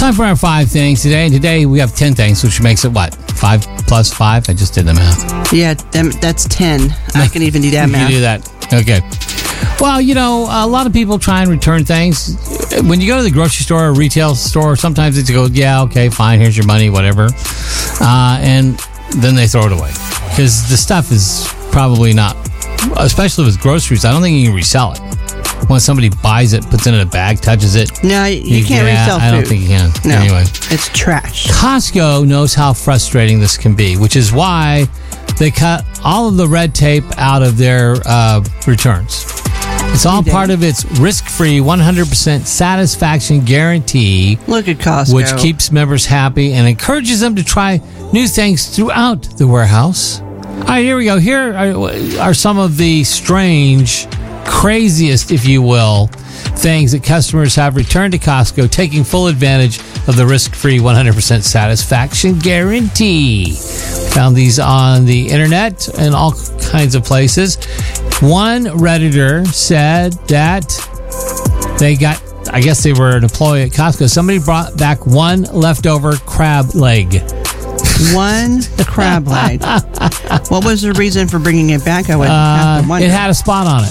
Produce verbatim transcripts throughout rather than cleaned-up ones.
Time for our five things today. And today we have ten things, which makes it what? Five plus five? I just did the math. Yeah, that's ten. I can even do that math. You do that. Okay. Well, you know, a lot of people try and return things. When you go to the grocery store or retail store, sometimes they go, yeah, okay, fine, here's your money, whatever. Uh, and then they throw it away. Because the stuff is probably not, especially with groceries, I don't think you can resell it. When somebody buys it, puts it in a bag, touches it. No, you, you can't yeah, resell food. I don't think you can. No, anyway. It's trash. Costco knows how frustrating this can be, which is why they cut all of the red tape out of their uh, returns. It's all part of its risk-free one hundred percent satisfaction guarantee. Look at Costco. Which keeps members happy and encourages them to try new things throughout the warehouse. All right, here we go. Here are, are some of the strange, craziest, if you will, things that customers have returned to Costco, taking full advantage of the risk-free one hundred percent satisfaction guarantee. Found these on the internet and all kinds of places. One Redditor said that they got, I guess they were an employee at Costco. Somebody brought back one leftover crab leg. One crab leg. What was the reason for bringing it back? I would have to Uh, wonder. it had a spot on it.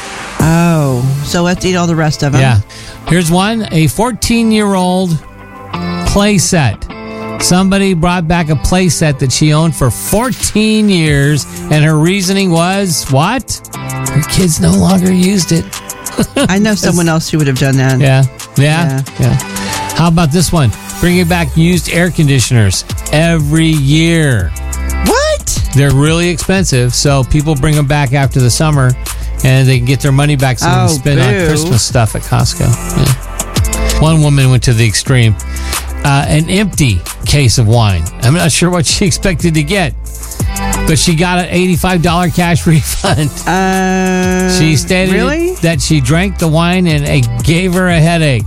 Oh, so let's eat all the rest of them. Yeah. Here's one, a fourteen-year-old play set. Somebody brought back a play set that she owned for fourteen years, and her reasoning was, what? Her kids no longer used it. I know someone else who would have done that. Yeah. Yeah. Yeah. Yeah. How about this one? Bringing back used air conditioners every year. What? They're really expensive, so people bring them back after the summer, and they can get their money back so they Oh, can spend boo. on Christmas stuff at Costco. Yeah. One woman went to the extreme. Uh, an empty case of wine. I'm not sure what she expected to get, but she got an eighty-five dollars cash refund. Uh, She stated really? that she drank the wine and it gave her a headache.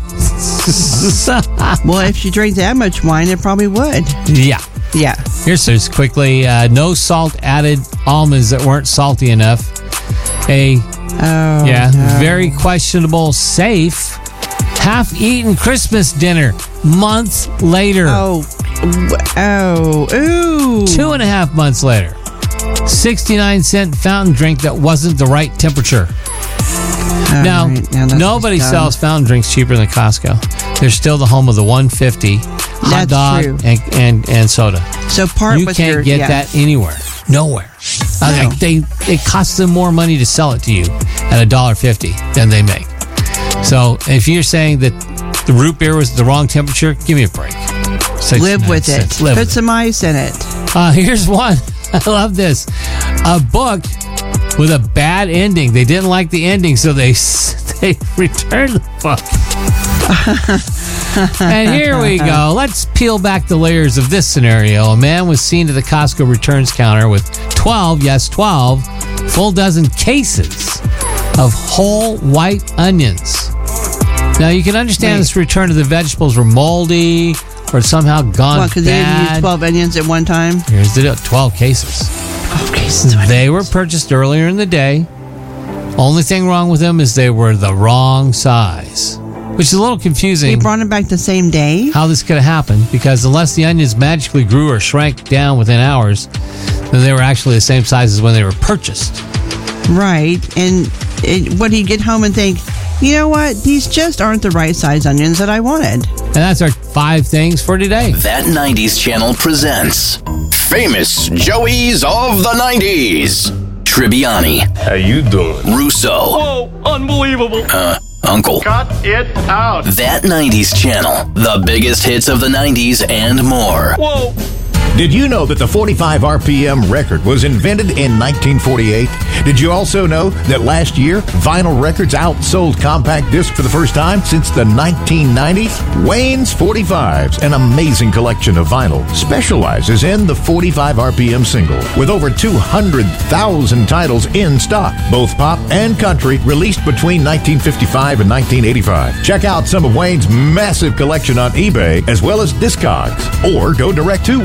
Well, if she drank that much wine, it probably would. Yeah. Yeah. Here's this quickly. Uh, no salt added almonds that weren't salty enough. A Oh, yeah, no. very questionable safe half-eaten Christmas dinner months later. Oh, w- oh, ooh. Two and a half months later. sixty-nine cent fountain drink that wasn't the right temperature. All Now, right, now that's nobody just dumb. sells fountain drinks cheaper than Costco. They're still the home of the one fifty hot That's dog true. and, and and soda. So part You with can't your, get yeah. that anywhere. Nowhere. Uh, No. like they it costs them more money to sell it to you at a dollar fifty than they make. So if you're saying that the root beer was the wrong temperature, give me a break. Live with it. sixty-nine cents. Live Put with it. some ice in it. Uh, here's one. I love this. A book with a bad ending. They didn't like the ending, so they they returned the book. And here we go. Let's peel back the layers of this scenario. A man was seen at the Costco returns counter with twelve, yes, twelve, full dozen cases of whole white onions. Now, you can understand Wait. this return of the vegetables were moldy or somehow gone Well, because they didn't use bad. twelve onions at one time. Here's the deal, twelve cases. twelve cases. of They were onions. purchased earlier in the day. Only thing wrong with them is they were the wrong size, which is a little They confusing brought them back the same day. how this could have happened, because unless the onions magically grew or shrank down within hours, then they were actually the same size as when they were purchased. Right. And it, what he'd get home and think, you know what? These just aren't the right size onions that I wanted. And that's our five things for today. That nineties Channel presents Famous Joeys of the nineties. Tribbiani, How you doing? Russo, Oh, unbelievable. uh, Uncle. Cut it out. That nineties Channel, the biggest hits of the nineties and more. Whoa. Did you know that the forty-five R P M record was invented in nineteen forty-eight? Did you also know that last year, vinyl records outsold compact disc for the first time since the nineteen nineties? Wayne's forty-fives, an amazing collection of vinyl, specializes in the forty-five R P M single, with over two hundred thousand titles in stock, both pop and country, released between nineteen fifty-five and nineteen eighty-five. Check out some of Wayne's massive collection on eBay, as well as Discogs, or go direct to Wayne himself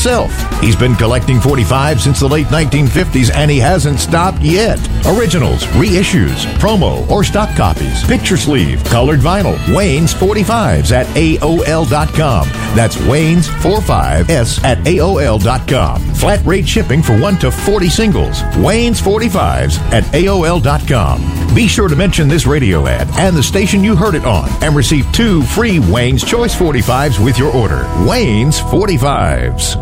himself. He's been collecting forty-fives since the late nineteen fifties, and he hasn't stopped yet. Originals, reissues, promo, or stock copies, picture sleeve, colored vinyl. Wayne's forty-fives at A O L dot com. That's Wayne's forty-fives at A O L dot com. Flat rate shipping for one to forty singles. Wayne's forty-fives at A O L dot com. Be sure to mention this radio ad and the station you heard it on and receive two free Wayne's Choice forty-fives with your order. Wayne's forty-fives.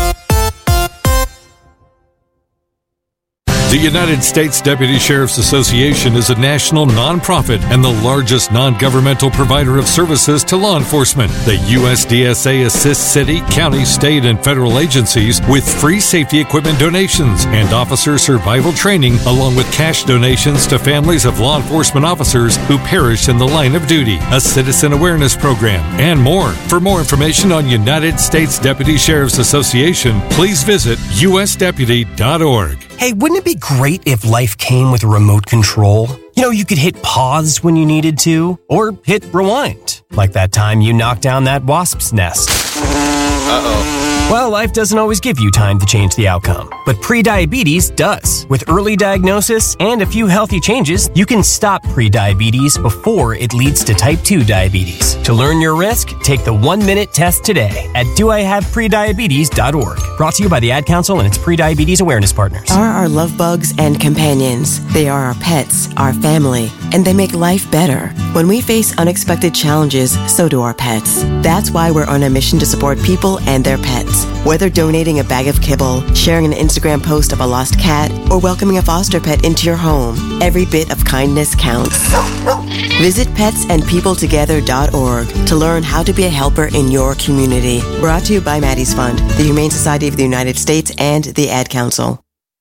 The United States Deputy Sheriff's Association is a national nonprofit and the largest non-governmental provider of services to law enforcement. The U S D S A assists city, county, state, and federal agencies with free safety equipment donations and officer survival training, along with cash donations to families of law enforcement officers who perish in the line of duty, a citizen awareness program, and more. For more information on United States Deputy Sheriff's Association, please visit U S deputy dot org. Hey, wouldn't it be great if life came with a remote control? You know, you could hit pause when you needed to, or hit rewind, like that time you knocked down that wasp's nest. Uh-oh. Well, life doesn't always give you time to change the outcome, but prediabetes does. With early diagnosis and a few healthy changes, you can stop prediabetes before it leads to type two diabetes. To learn your risk, take the one-minute test today at do I have prediabetes dot org. Brought to you by the Ad Council and its prediabetes awareness partners. Are our love bugs and companions. They are our pets, our family, and they make life better. When we face unexpected challenges, so do our pets. That's why we're on a mission to support people and their pets. Whether donating a bag of kibble, sharing an Instagram post of a lost cat, or welcoming a foster pet into your home, every bit of kindness counts. Visit pets and people together dot org to learn how to be a helper in your community. Brought to you by Maddie's Fund, the Humane Society of the United States, and the Ad Council.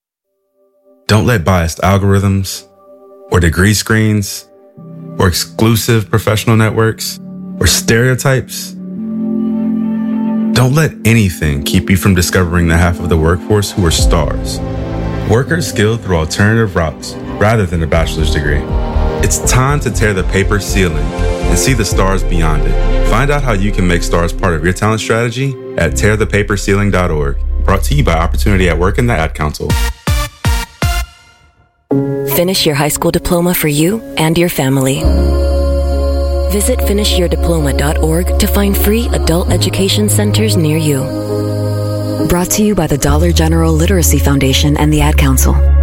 Don't let biased algorithms, or degree screens, or exclusive professional networks, or stereotypes. Don't let anything keep you from discovering the half of the workforce who are stars. Workers skilled through alternative routes rather than a bachelor's degree. It's time to tear the paper ceiling and see the stars beyond it. Find out how you can make stars part of your talent strategy at tear the paper ceiling dot org. Brought to you by Opportunity at Work and the Ad Council. Finish your high school diploma for you and your family. Visit finish your diploma dot org to find free adult education centers near you. Brought to you by the Dollar General Literacy Foundation and the Ad Council.